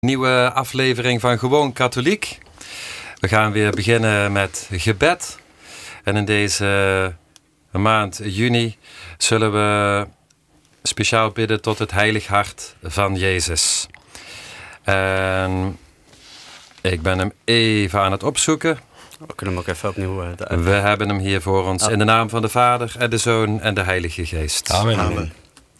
Nieuwe aflevering van Gewoon Katholiek. We gaan weer beginnen met gebed. En in deze maand juni zullen we speciaal bidden tot het heilig hart van Jezus. En ik ben hem even aan het opzoeken. We kunnen hem ook even opnieuw... We hebben hem hier voor ons. In de naam van de Vader en de Zoon en de Heilige Geest. Amen. Amen.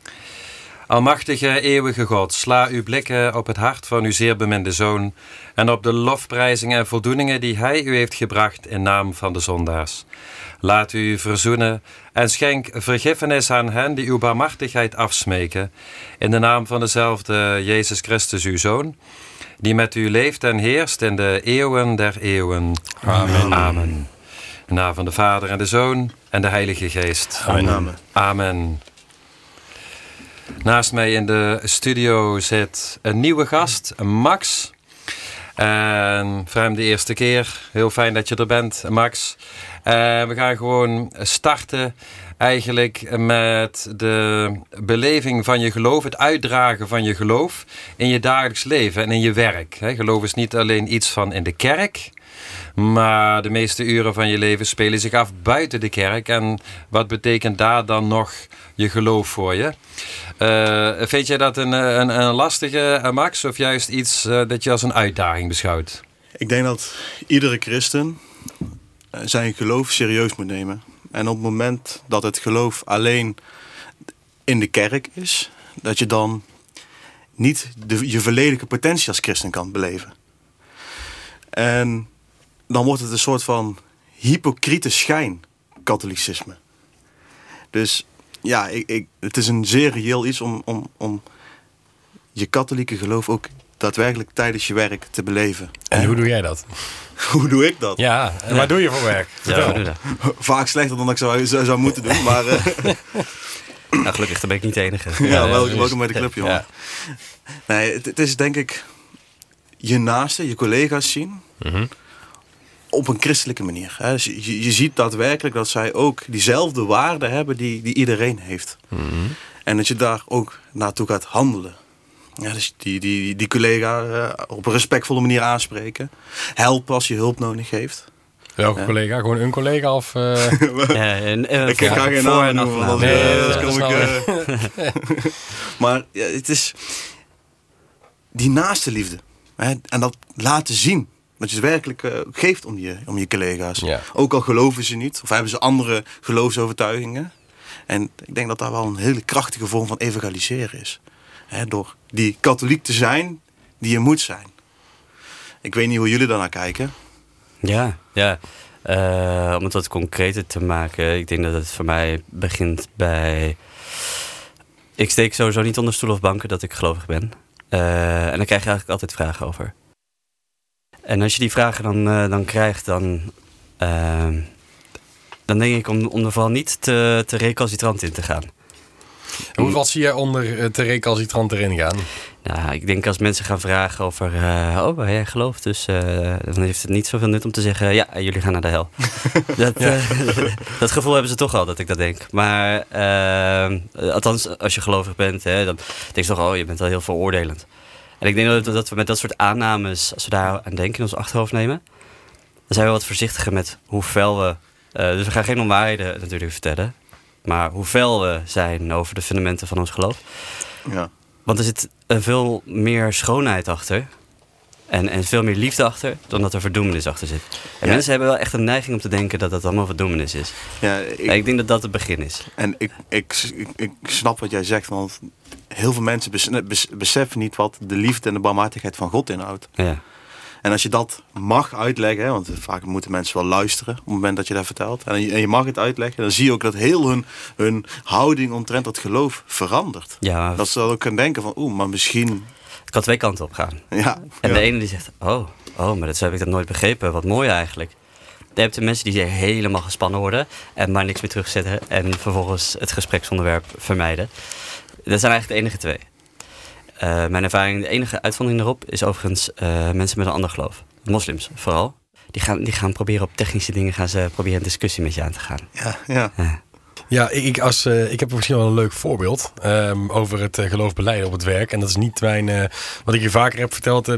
Almachtige, eeuwige God, sla uw blikken op het hart van uw zeer beminde Zoon en op de lofprijzingen en voldoeningen die hij u heeft gebracht in naam van de zondaars. Laat u verzoenen en schenk vergiffenis aan hen die uw barmhartigheid afsmeken, in de naam van dezelfde Jezus Christus, uw Zoon, die met u leeft en heerst in de eeuwen der eeuwen. Amen. Amen. In de naam van de Vader en de Zoon en de Heilige Geest. Amen. Amen. Naast mij in de studio zit een nieuwe gast, Max. En voor hem de eerste keer. Heel fijn dat je er bent, Max. We gaan gewoon starten eigenlijk met de beleving van je geloof. Het uitdragen van je geloof in je dagelijks leven en in je werk. Geloof is niet alleen iets van in de kerk. Maar de meeste uren van je leven spelen zich af buiten de kerk. En wat betekent daar dan nog je geloof voor je? Vind jij dat een lastige, Max? Of juist iets dat je als een uitdaging beschouwt? Ik denk dat iedere christen zijn geloof serieus moet nemen. En op het moment dat het geloof alleen in de kerk is, dat je dan niet je volledige potentie als christen kan beleven. En dan wordt het een soort van hypocriete schijn, katholicisme. Dus ja, het is een zeer reëel iets om je katholieke geloof ook daadwerkelijk tijdens je werk te beleven. En hoe doe jij dat? Hoe doe ik dat? Ja, en wat doe je voor werk? Ja, we doen dat. Vaak slechter dan ik zou moeten doen, maar Nou, gelukkig, dan ben ik niet de enige. ja, welkom bij de club, jongen. Ja. Nee, het is denk ik je naasten, je collega's zien op een christelijke manier. Hè. Dus je ziet daadwerkelijk dat zij ook diezelfde waarden hebben die iedereen heeft. En dat je daar ook naartoe gaat handelen. Ja, dus die collega op een respectvolle manier aanspreken. Helpen als je hulp nodig heeft. Welke collega? Gewoon een collega? Of, Ik ga geen naam noemen, want anders kom ik... Maar ja, het is die naaste liefde. Hè, en dat laten zien. Dat je het werkelijk geeft om je collega's. Ja. Ook al geloven ze niet. Of hebben ze andere geloofsovertuigingen. En ik denk dat daar wel een hele krachtige vorm van evangeliseren is. Hè, door die katholiek te zijn die je moet zijn. Ik weet niet hoe jullie daarnaar kijken. Ja. Om het wat concreter te maken. Ik denk dat het voor mij begint bij... Ik steek sowieso niet onder stoel of banken dat ik gelovig ben. En daar krijg je eigenlijk altijd vragen over. En als je die vragen dan krijgt, dan denk ik om er vooral niet te recalcitrant in te gaan. Wat zie jij onder te recalcitrant erin gaan? Nou, ik denk als mensen gaan vragen over... jij gelooft dus... dan heeft het niet zoveel nut om te zeggen... Ja, jullie gaan naar de hel. Dat gevoel hebben ze toch al, dat ik dat denk. Maar althans, als je gelovig bent... dan denk je toch... je bent wel heel veroordelend. En ik denk dat we met dat soort aannames... als we daar aan denken in ons achterhoofd nemen... dan zijn we wat voorzichtiger met hoe fel we... dus we gaan geen onwaarheden natuurlijk vertellen... maar hoe fel we zijn over de fundamenten van ons geloof. Ja. Want er zit veel meer schoonheid achter. En veel meer liefde achter. Dan dat er verdoemenis achter zit. En mensen hebben wel echt een neiging om te denken dat dat allemaal verdoemenis is. Ja, ik denk dat dat het begin is. En ik snap wat jij zegt. Want heel veel mensen beseffen niet wat de liefde en de barmhartigheid van God inhoudt. Ja. En als je dat mag uitleggen, want vaak moeten mensen wel luisteren op het moment dat je dat vertelt. En je mag het uitleggen, dan zie je ook dat heel hun houding omtrent dat geloof verandert. Ja, dat ze dan ook kunnen denken van, maar misschien... Het kan twee kanten op gaan. Ja, en de ene die zegt, maar zo heb ik dat nooit begrepen. Wat mooi eigenlijk. Je hebt de mensen die helemaal gespannen worden en maar niks meer terugzetten. En vervolgens het gespreksonderwerp vermijden. Dat zijn eigenlijk de enige twee. Mijn ervaring, de enige uitzondering daarop is overigens mensen met een ander geloof. Moslims vooral. Die gaan proberen op technische dingen proberen een discussie met je aan te gaan. Ja. Ja, ik heb misschien wel een leuk voorbeeld over het geloof beleiden op het werk. En dat is niet wat ik je vaker heb verteld.